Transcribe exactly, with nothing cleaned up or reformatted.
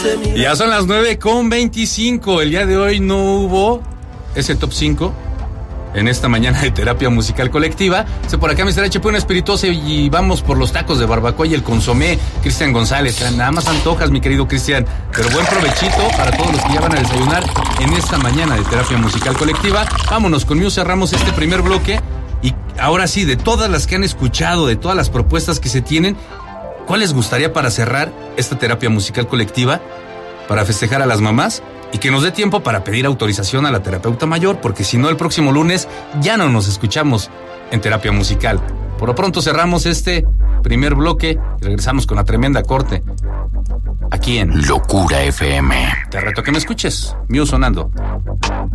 Ya son las nueve con veinticinco. El día de hoy no hubo ese top cinco en esta mañana de terapia musical colectiva. Se por acá mister H P, una espirituosa, y vamos por los tacos de barbacoa y el consomé. Cristian González, nada más antojas, mi querido Cristian, pero buen provechito para todos los que ya van a desayunar en esta mañana de terapia musical colectiva. Vámonos, conmigo cerramos este primer bloque. Y ahora sí, de todas las que han escuchado, de todas las propuestas que se tienen, ¿cuál les gustaría para cerrar esta terapia musical colectiva, para festejar a las mamás y que nos dé tiempo para pedir autorización a la terapeuta mayor? Porque si no, el próximo lunes ya no nos escuchamos en terapia musical. Por lo pronto cerramos este primer bloque y regresamos con la tremenda corte aquí en Locura F M. Te reto que me escuches. Mío sonando.